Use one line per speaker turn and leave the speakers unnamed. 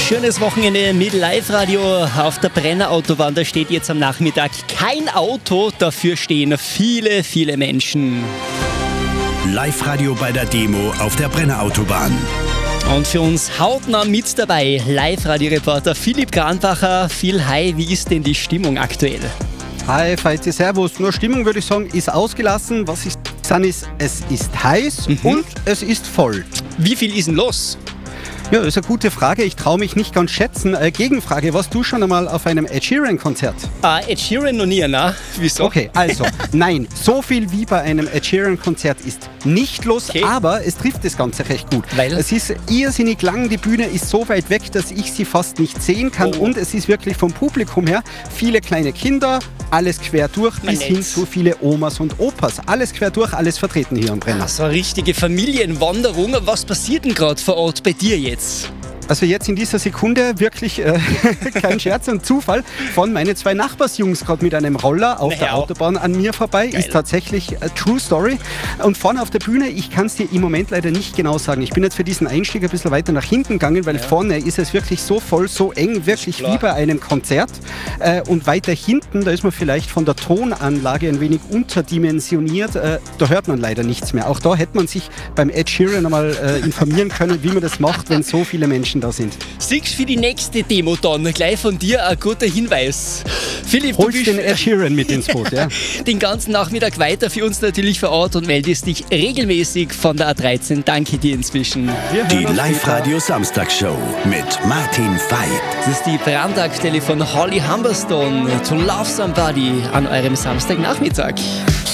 schönes Wochenende mit Live-Radio auf der Brennerautobahn. Da steht jetzt am Nachmittag kein Auto, dafür stehen viele, viele Menschen.
Live-Radio bei der Demo auf der Brennerautobahn.
Und für uns hautnah mit dabei Live-Radio-Reporter Philipp Kranbacher. Phil, hi, wie ist denn die Stimmung aktuell?
Hi, Feiti, servus. Nur Stimmung, würde ich sagen, ist ausgelassen. Was ist es ist heiß und es ist voll.
Wie viel ist denn los?
Ja, das ist eine gute Frage. Ich traue mich nicht ganz schätzen. Gegenfrage, warst du schon einmal auf einem Ed Sheeran-Konzert?
Ed Sheeran noch nie, ne? Wieso?
Okay, also, nein, so viel wie bei einem Ed Sheeran-Konzert ist nicht los, aber es trifft das Ganze recht gut.
Weil?
Es ist irrsinnig lang, die Bühne ist so weit weg, dass ich sie fast nicht sehen kann und es ist wirklich vom Publikum her viele kleine Kinder, alles quer durch, bis hin zu viele Omas und Opas. Alles quer durch, alles vertreten hier am Brenner.
So eine richtige Familienwanderung. Was passiert denn gerade vor Ort bei dir jetzt?
Also jetzt in dieser Sekunde wirklich kein Scherz und Zufall von meine zwei Nachbarsjungs gerade mit einem Roller auf der Autobahn an mir vorbei. Geil. Ist tatsächlich a True Story. Und vorne auf der Bühne, ich kann es dir im Moment leider nicht genau sagen. Ich bin jetzt für diesen Einstieg ein bisschen weiter nach hinten gegangen, weil vorne ist es wirklich so voll, so eng, wirklich wie bei einem Konzert. Und weiter hinten, da ist man vielleicht von der Tonanlage ein wenig unterdimensioniert. Da hört man leider nichts mehr. Auch da hätte man sich beim Ed Sheeran einmal informieren können, wie man das macht, wenn so viele Menschen da sind.
Siegst für die nächste Demo dann gleich von dir ein guter Hinweis. Philipp,
holst du bist den Ed Sheeran mit ins Boot, ja?
Den ganzen Nachmittag weiter für uns natürlich vor Ort und meldest dich regelmäßig von der A13. Danke dir inzwischen.
Die Live-Radio Samstagshow mit Martin Veit.
Das ist die Brandaktuelle von Holly Humberstone, To Love Somebody an eurem Samstagnachmittag.